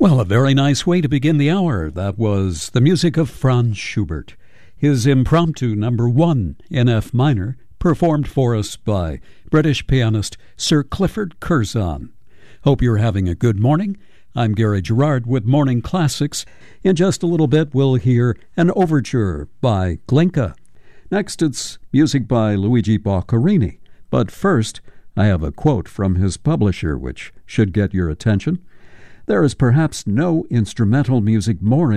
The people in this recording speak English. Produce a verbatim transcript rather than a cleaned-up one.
Well, a very nice way to begin the hour. That was the music of Franz Schubert, his impromptu number one in F minor, performed for us by British pianist Sir Clifford Curzon. Hope you're having a good morning. I'm Gary Gerard with Morning Classics. In just a little bit, we'll hear an overture by Glinka. Next, it's music by Luigi Boccherini. But first, I have a quote from his publisher, which should get your attention. There is perhaps no instrumental music more